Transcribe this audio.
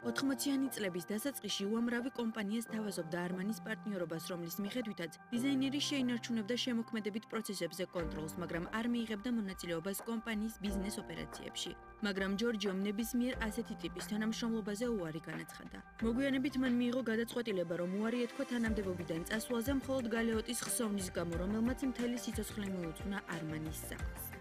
80-იანი წლების დასაწყისში უამრავი კომპანიას თავაზობდა არმანის პარტნიორობას, რომლის მიხედვითაც დიზაინერი შეინარჩუნებდა შემოქმედებით პროცესებზე კონტროლს, მაგრამ არ მიიღებდა მონაწილეობას კომპანიის ბიზნეს ოპერაციებში. მაგრამ ჯორჯიომ ნებისმიერ ასეთი ტიპის თანამშრომლობაზე უარი განაცხადა. მოგვიანებით მან მიიღო გადაწყვეტილება, რომ უარი ეთქვა თანამდებობიდან წასვლაზე მხოლოდ გალეოტის ხსოვნის გამო, რომელმაც მთელი სიცოცხლე მოუწყვნა არმანის სახლს.